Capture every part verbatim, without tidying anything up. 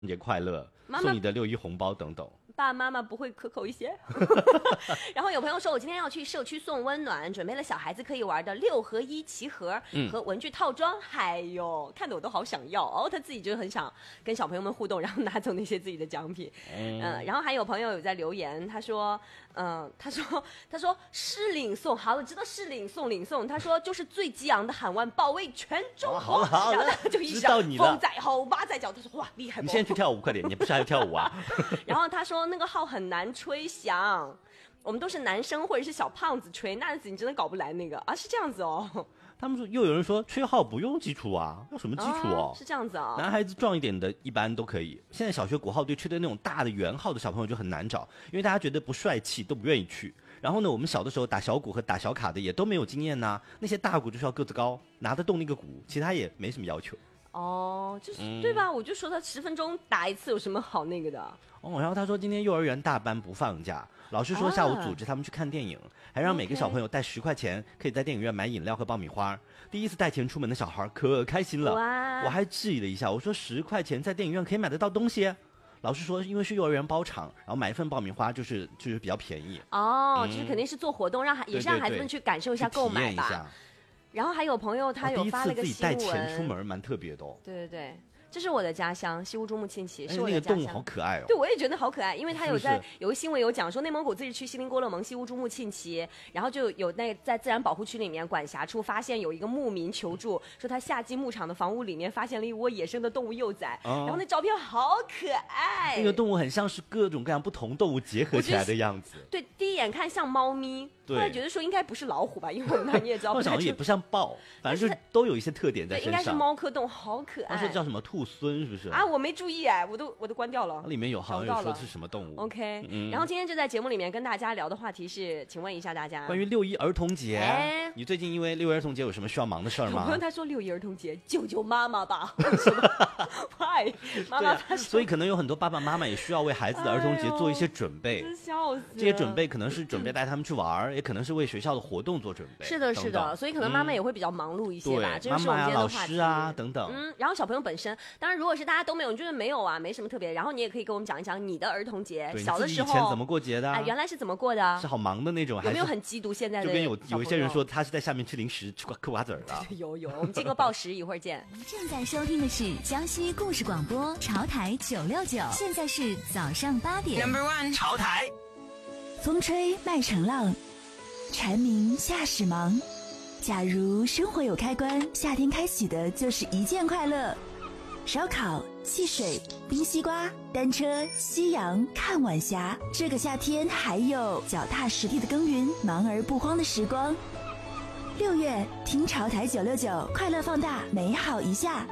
节快乐， 妈妈送你的六一红包等等。 爸爸妈妈不会可口一些？然后有朋友说，我今天要去社区送温暖，准备了小孩子可以玩的六合一棋盒和文具套装，哎呦，看得我都好想要哦。他自己就很想跟小朋友们互动，然后拿走那些自己的奖品。嗯、呃，然后还有朋友有在留言，他说，嗯、呃，他说他说是领送，好了，知道是领送领送。他说就是最激昂的喊完保卫全中国， 哦、好了好了， 然后他就一声风在吼，马在叫。他说哇厉害不？ 你现在去跳舞快点，你不是还要跳舞啊？ 然后他说那个号很难吹响，我们都是男生或者是小胖子吹，那子你真的搞不来那个啊，是这样子哦。 他们说又有人说吹号不用基础啊，要什么基础哦？ 哦是这样子啊、哦。 男孩子壮一点的一般都可以。现在小学国号队吹的那种大的圆号的小朋友就很难找，因为大家觉得不帅气，都不愿意去。然后呢，我们小的时候打小鼓和打小卡的也都没有经验呐、啊，那些大鼓就是要个子高，拿得动那个鼓，其他也没什么要求。 哦，就是、 嗯、 对吧？我就说他十分钟打一次有什么好那个的？ 哦，然后他说今天幼儿园大班不放假，老师说下午组织他们去看电影，啊、还让每个小朋友带十块钱，可以在电影院买饮料和爆米花。第一次带钱出门的小孩可开心了，我还质疑了一下，我说十块钱在电影院可以买得到东西？老师说因为是幼儿园包场，然后买一份爆米花就是就是比较便宜。 哦，嗯、就是肯定是做活动，让也是让孩子们去感受一下购买吧。 体验一下。 然后还有朋友他有发了个新闻， 第一次自己带钱出门蛮特别的哦。 对对对。这是我的家乡，西乌珠穆沁旗是我的家乡。 那个动物好可爱哦。 对，我也觉得好可爱，因为他有在是是有个新闻有讲说，内蒙古自治区锡林郭勒盟西乌珠穆沁旗，然后就有那在自然保护区里面管辖处发现有一个牧民求助，说他夏季牧场的房屋里面发现了一窝野生的动物幼崽，哦、然后那照片好可爱。 那个动物很像是各种各样不同动物结合起来的样子。 对，第一眼看像猫咪，后来觉得说应该不是老虎吧，因为我们那你也知道， 我长得也不像豹，反正就是都有一些特点在身上。 应该是猫科动物，好可爱。 他说叫什么兔狲，是不是？ 啊，我没注意哎，我都我都关掉了。 里面有好像有说是什么动物。 OK，、 嗯、 然后今天就在节目里面跟大家聊的话题是，请问一下大家， 关于六一儿童节， 哎、 你最近因为六一儿童节有什么需要忙的事儿吗？ 我朋友他说六一儿童节救救妈妈吧，为什么？Why？ 妈妈他说、啊， 所以可能有很多爸爸妈妈也需要为孩子的儿童节做一些准备。 哎、笑死！ 这些准备可能是准备带他们去玩，也可能是为学校的活动做准备。 是的，是的，所以可能妈妈也会比较忙碌一些吧。 嗯、 这就是我们今天的话题。 妈妈啊、老师啊等等。 嗯，然后小朋友本身，当然如果是大家都没有，你觉得没有啊，没什么特别，然后你也可以跟我们讲一讲你的儿童节，小的时候以前怎么过节的、啊？ 哎，原来是怎么过的？ 是好忙的那种， 有没有很嫉妒现在的？ 就跟有有一些人说他是在下面吃零食、吃嗑瓜子儿的。 有有，我们经过报时，一会儿见。 正在收听的是江西故事广播潮台九六九，现在是早上八点。 Number one 潮台， 风吹麦城浪，蝉鸣夏始忙。假如生活有开关，夏天开启的就是一件快乐。烧烤、汽水、冰西瓜、单车、夕阳、看晚霞。这个夏天还有脚踏实地的耕耘，忙而不慌的时光。六月听潮台九六九，快乐放大，美好一下。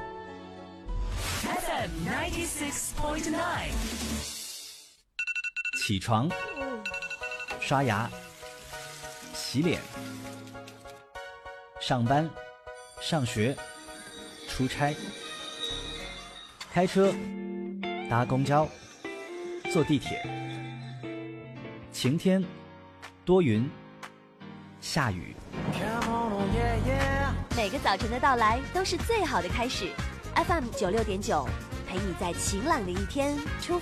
F M ninety six point nine。 起床，刷牙，洗脸，上班，上学，出差。开车，搭公交，坐地铁，晴天，多云，下雨。 每个早晨的到来都是最好的开始。F M 九六点九，陪你在晴朗的一天出